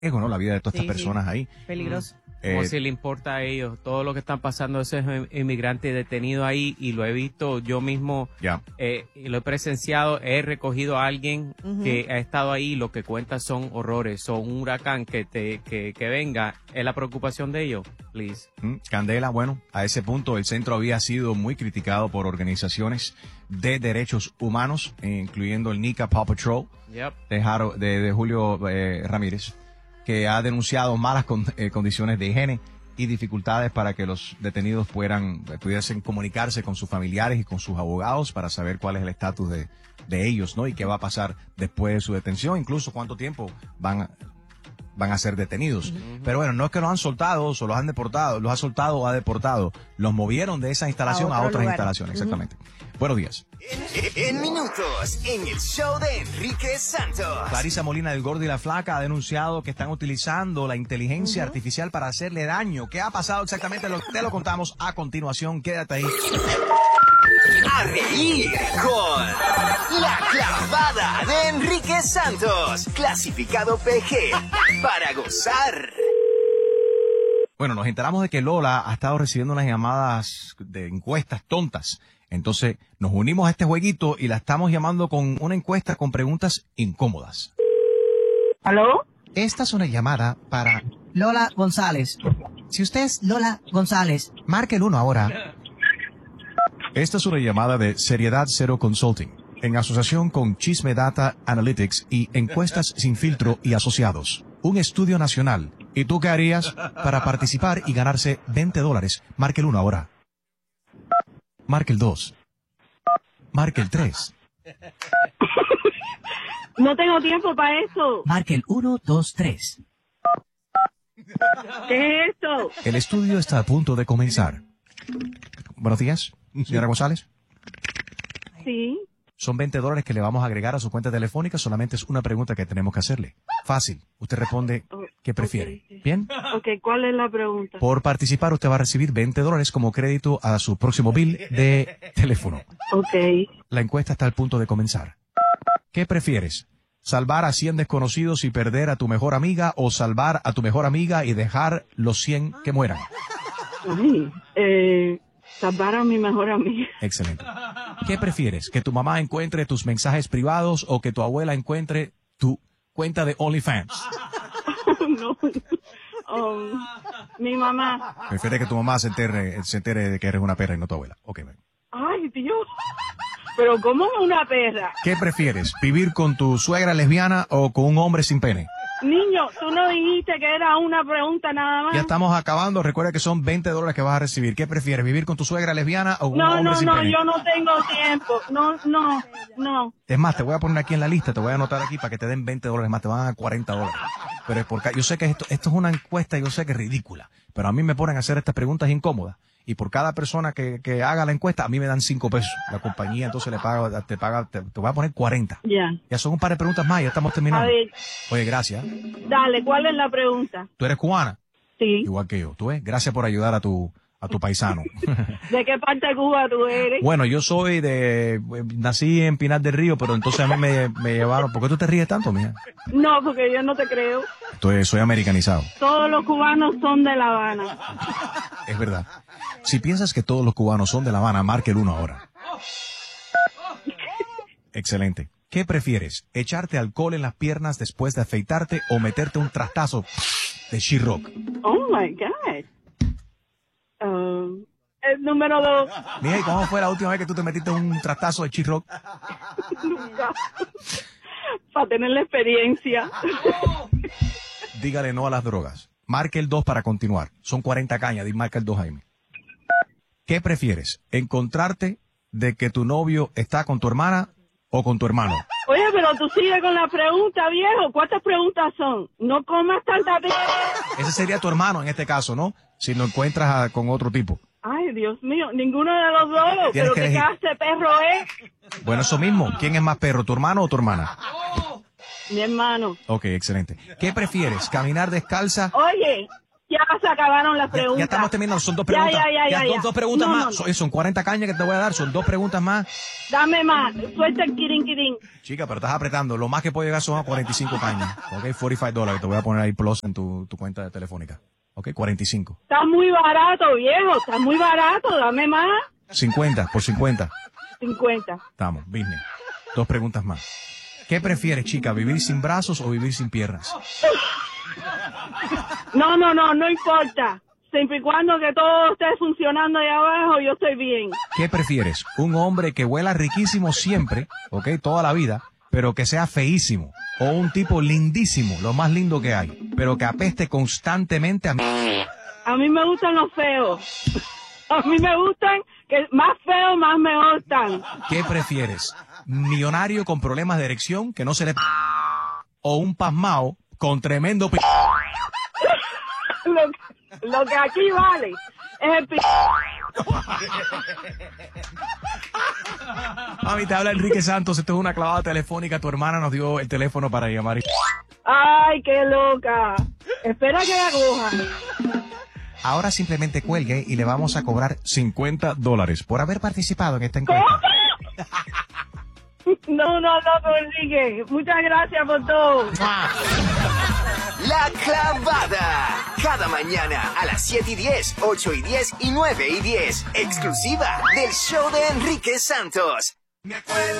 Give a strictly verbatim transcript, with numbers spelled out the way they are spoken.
riesgo, ¿no? La vida de todas Sí, estas personas sí. ahí. Peligroso. Como Eh, si le importa a ellos todo lo que están pasando esos inmigrantes detenidos ahí, y lo he visto yo mismo, Ya. eh, y lo he presenciado, he recogido a alguien Ujú. que ha estado ahí, lo que cuenta son horrores, son un huracán que te que, que venga, es la preocupación de ellos, please. Mm, Candela, bueno, a ese punto el centro había sido muy criticado por organizaciones de derechos humanos, eh, incluyendo el NICA Paw Patrol Yep. de, Jaro- de, de Julio eh, Ramírez, que ha denunciado malas con- eh, condiciones de higiene y dificultades para que los detenidos puedan, pudiesen comunicarse con sus familiares y con sus abogados para saber cuál es el estatus de, de ellos, ¿no? Y qué va a pasar después de su detención, incluso cuánto tiempo van a, van a ser detenidos. Pero bueno, no es que los han soltado o los han deportado, los ha soltado o ha deportado, los movieron de esa instalación A a, otro otras lugar. instalaciones, exactamente. Buenos días. En, en minutos, en el show de Enrique Santos. Clarisa Molina del Gordo y la Flaca ha denunciado que están utilizando la inteligencia artificial para hacerle daño. ¿Qué ha pasado exactamente? Lo, te lo contamos a continuación. Quédate ahí. A reír con La Clavada de Enrique Santos. Clasificado P G. Para gozar. Bueno, nos enteramos de que Lola ha estado recibiendo unas llamadas de encuestas tontas. Entonces nos unimos a este jueguito y la estamos llamando con una encuesta con preguntas incómodas. ¿Aló? Esta es una llamada para... Lola González. Si usted es Lola González, marque el uno ahora. Esta es una llamada de Seriedad Cero Consulting, en asociación con Chisme Data Analytics y Encuestas Sin Filtro y Asociados. Un estudio nacional. ¿Y tú qué harías para participar y ganarse veinte dólares? Marque el uno ahora. Marque el dos. Marque el tres. No tengo tiempo para eso. Marque el uno, dos, tres. ¿Qué es esto? El estudio está a punto de comenzar. Buenos días, señora González. Sí. Son veinte dólares que le vamos a agregar a su cuenta telefónica. Solamente es una pregunta que tenemos que hacerle. Fácil. Usted responde qué prefiere. Ok. ¿Bien? Ok, ¿cuál es la pregunta? Por participar, usted va a recibir veinte dólares como crédito a su próximo bill de teléfono. Ok. La encuesta está al punto de comenzar. ¿Qué prefieres? ¿Salvar a cien desconocidos y perder a tu mejor amiga, o salvar a tu mejor amiga y dejar los cien que mueran? Ay, eh, salvar a mi mejor amiga. Excelente. ¿Qué prefieres? ¿Que tu mamá encuentre tus mensajes privados o que tu abuela encuentre tu cuenta de OnlyFans? No. Um, mi mamá. Prefiere que tu mamá se entere, se entere de que eres una perra y no tu abuela. Ok, man. Ay, Dios. Pero ¿cómo una perra? ¿Qué prefieres? ¿Vivir con tu suegra lesbiana o con un hombre sin pene? Niño, tú no dijiste que era una pregunta nada más. Ya estamos acabando. Recuerda que son veinte dólares que vas a recibir. ¿Qué prefieres? ¿Vivir con tu suegra lesbiana o con un No, hombre no, sin no, pene? yo no tengo tiempo. No, no, no. Es más, te voy a poner aquí en la lista, te voy a anotar aquí para que te den veinte dólares más, te van a dar cuarenta dólares. Pero es porque yo sé que esto, esto es una encuesta, yo sé que es ridícula, pero a mí me ponen a hacer estas preguntas incómodas. Y por cada persona que, que haga la encuesta, a mí me dan cinco pesos. La compañía entonces le paga, te paga, te, te voy a poner cuarenta. Ya. Ya son un par de preguntas más, ya estamos A terminando. ver, Oye, gracias. dale, ¿cuál es la pregunta? ¿Tú eres cubana? Sí. Igual que yo. ¿Tú ves? Gracias por ayudar a tu, a tu paisano. ¿De qué parte de Cuba tú eres? Bueno, yo soy de... Nací en Pinar del Río, pero entonces a mí me, me llevaron... ¿Por qué tú te ríes tanto, mija? No, porque yo no te creo. Entonces soy americanizado. Todos los cubanos son de La Habana. Es verdad. Si piensas que todos los cubanos son de La Habana, marque el uno ahora. Excelente. ¿Qué prefieres? ¿Echarte alcohol en las piernas después de afeitarte o meterte un trastazo de She-Rock? Oh my God. Um, el número dos. Mira, ¿y cómo fue la última vez que tú te metiste un trastazo de She-Rock? Nunca. Para tener la experiencia. Dígale no a las drogas. Marque el dos para continuar. Son cuarenta cañas. Di marca el dos, Jaime. ¿Qué prefieres? ¿Encontrarte de que tu novio está con tu hermana o con tu hermano? Oye, pero tú sigues con la pregunta, viejo. ¿Cuántas preguntas son? No comas tanta veces. Ese sería tu hermano en este caso, ¿no? Si lo encuentras a- con otro tipo. Ay, Dios mío, ninguno de los dos. Tienes Pero que qué elegir. clase de perro es. Bueno, eso mismo. ¿Quién es más perro, tu hermano o tu hermana? Mi hermano. Ok, excelente. ¿Qué prefieres? ¿Caminar descalza? Oye, ya se acabaron las Ya, preguntas. ya estamos terminando, son dos Ya, preguntas. ya, ya, ya, dos, ya. dos preguntas No, más. no, no. Son, son cuarenta cañas que te voy a dar, son dos preguntas más. Dame más, suelta el kirin kirin. Chica, pero estás apretando. Lo más que puede llegar son a cuarenta y cinco cañas. Ok, cuarenta y cinco dólares. Te voy a poner ahí plus en tu, tu cuenta telefónica. Ok, cuarenta y cinco. Está muy barato, viejo, está muy barato, dame más. cincuenta, por cincuenta. cincuenta. Estamos, business. Dos preguntas más. ¿Qué prefieres, chica, vivir sin brazos o vivir sin piernas? No, no, no, no importa. Siempre y cuando que todo esté funcionando ahí abajo, yo estoy bien. ¿Qué prefieres? ¿Un hombre que huela riquísimo siempre, ok, toda la vida, pero que sea feísimo? ¿O un tipo lindísimo, lo más lindo que hay, pero que apeste constantemente a mí? A mí me gustan los feos. A mí me gustan que más feos, más mejor están. ¿Qué prefieres? ¿Millonario con problemas de erección que no se le... o un pasmao con tremendo... p... Lo, lo que aquí vale es el pi... Mami, te habla Enrique Santos, esto es una clavada telefónica, tu hermana nos dio el teléfono para llamar. Ay, qué loca. Espera que la cojan. Ahora simplemente cuelgue y le vamos a cobrar cincuenta dólares por haber participado en esta encuesta. No, no, no, Enrique. Muchas gracias por todo. La Clavada. Cada mañana a las siete y diez, ocho y diez y nueve y diez. Exclusiva del show de Enrique Santos. Me acuerdo